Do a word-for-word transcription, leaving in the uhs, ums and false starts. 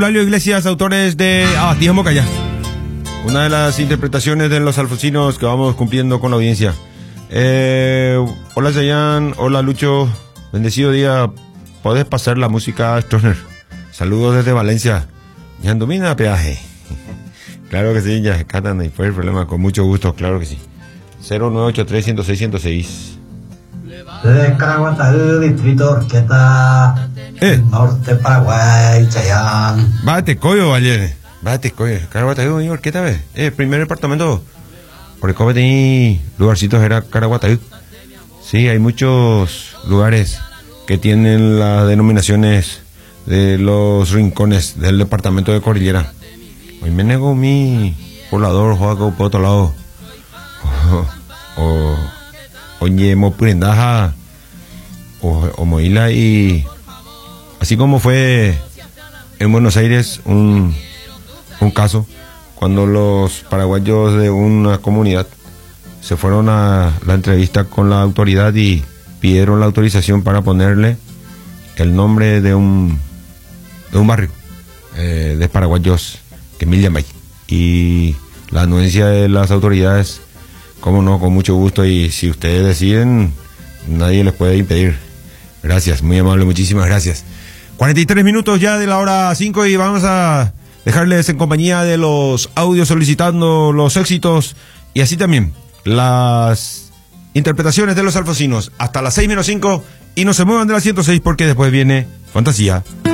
Flavio Iglesias, autores de Ah, Tía Mocaya. Una de las interpretaciones de los alfonsinos que vamos cumpliendo con la audiencia. Eh, hola Zayan, hola Lucho, bendecido día. ¿Podés pasar la música Stroessner? Saludos desde Valencia. Ya domina peaje. Claro que sí, ya catan y fue el problema, con mucho gusto, claro que sí. cero nueve ocho tres, uno cero seis, uno cero seis. De Caraguatá, distrito Orqueta, Eh. norte Paraguay, Chayán. Bate coyo ayer. Bate coyo. Caraguatá, ¿qué tal vez? Eh, primer departamento. Porque como tenía lugarcitos era Caraguatá. Sí, hay muchos lugares que tienen las denominaciones de los rincones del departamento de Cordillera. Hoy me negó mi poblador, Joaco, por otro lado. O, o oye, Moprendaja, o, o Moila, y así como fue en Buenos Aires un, un caso cuando los paraguayos de una comunidad se fueron a la entrevista con la autoridad y pidieron la autorización para ponerle el nombre de un de un barrio eh, de paraguayos que mil llamáis, y la anuencia de las autoridades, cómo no, con mucho gusto, y si ustedes deciden, nadie les puede impedir. Gracias, muy amable, muchísimas gracias. cuarenta y tres minutos ya de la hora cinco y vamos a dejarles en compañía de los audios solicitando los éxitos y así también las interpretaciones de los alfonsinos hasta las seis menos cinco, y no se muevan de la ciento seis porque después viene Fantasía.